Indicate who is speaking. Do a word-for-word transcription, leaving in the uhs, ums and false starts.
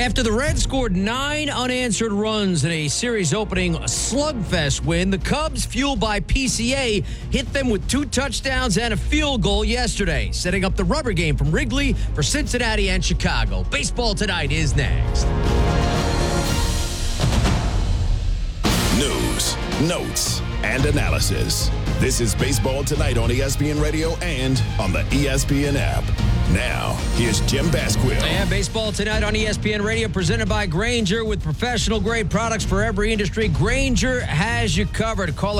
Speaker 1: After the Reds scored nine unanswered runs in a series-opening slugfest win, the Cubs, fueled by P C A, hit them with two touchdowns and a field goal yesterday, setting up the rubber game from Wrigley for Cincinnati and Chicago. Baseball Tonight is next.
Speaker 2: News, notes, and analysis. This is Baseball Tonight on E S P N Radio and on the E S P N app. Now, here's Jim Basquill.
Speaker 1: And Baseball Tonight on E S P N Radio, presented by Grainger, with professional-grade products for every industry. Grainger has you covered. Call